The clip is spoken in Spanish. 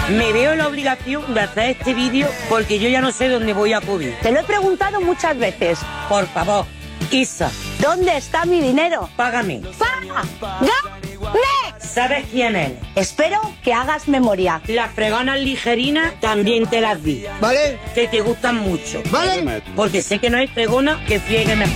Me veo en la obligación de hacer este vídeo porque yo ya no sé dónde voy a acudir. Te lo he preguntado muchas veces. Por favor, Isa, ¿Dónde está mi dinero? págame. ¡Págame! ¿Sabes quién eres? Espero que hagas memoria. Las fregonas ligerinas también te las di. ¿Vale? Que te gustan mucho. ¿Vale? Porque sé que no hay fregona que friegue mejor.